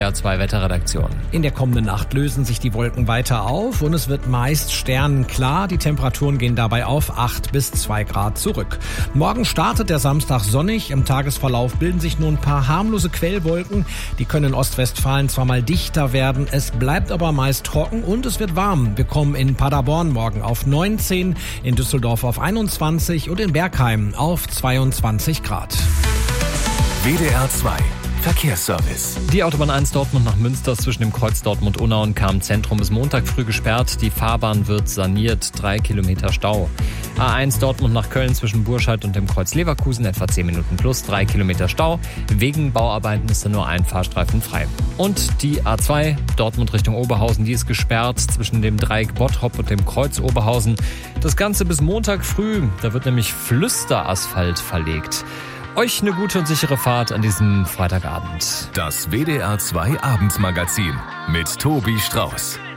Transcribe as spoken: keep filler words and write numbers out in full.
R zwei Wetterredaktion. In der kommenden Nacht lösen sich die Wolken weiter auf und es wird meist sternenklar. Die Temperaturen gehen dabei auf acht bis zwei Grad zurück. Morgen startet der Samstag sonnig. Im Tagesverlauf bilden sich nur ein paar harmlose Quellwolken. Die können in Ostwestfalen zwar mal dichter werden, es bleibt aber meist trocken und es wird warm. Wir kommen in Paderborn morgen auf neunzehn, in Düsseldorf auf einundzwanzig und in Bergheim auf zweiundzwanzig Grad. W D R zwei Verkehrsservice. Die Autobahn eins Dortmund nach Münster zwischen dem Kreuz Dortmund-Unna und Cham-Zentrum ist Montag früh gesperrt. Die Fahrbahn wird saniert, drei Kilometer Stau. A eins Dortmund nach Köln zwischen Burscheid und dem Kreuz Leverkusen etwa zehn Minuten plus, drei Kilometer Stau. Wegen Bauarbeiten ist da nur ein Fahrstreifen frei. Und die A zwei Dortmund Richtung Oberhausen, die ist gesperrt zwischen dem Dreieck Bottrop und dem Kreuz Oberhausen. Das Ganze bis Montag früh, da wird nämlich Flüsterasphalt verlegt. Euch eine gute und sichere Fahrt an diesem Freitagabend. Das W D R zwei Abendsmagazin mit Tobi Strauß.